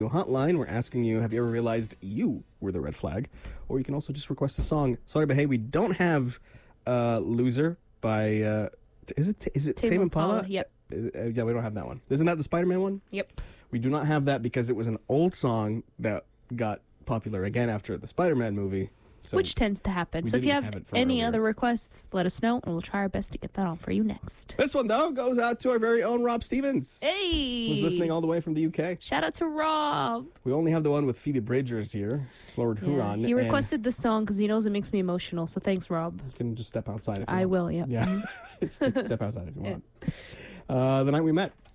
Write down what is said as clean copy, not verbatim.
Chico hotline. We're asking you, have you ever realized you were the red flag? Or you can also just request a song. Sorry, but hey, we don't have Loser by, is it Tame Impala? Yep. Yeah, we don't have that one. Isn't that the Spider-Man one? Yep. We do not have that because it was an old song that got popular again after the Spider-Man movie. So which tends to happen. So if you have any other requests, let us know, and we'll try our best to get that on for you next. This one, though, goes out to our very own Rob Stevens. Hey! Who's listening all the way from the UK. Shout out to Rob. We only have the one with Phoebe Bridgers here. Lord Huron. He requested this song because he knows it makes me emotional, so thanks, Rob. You can just step outside if you want. I will, yeah. Yeah. Step outside if you want. The Night We Met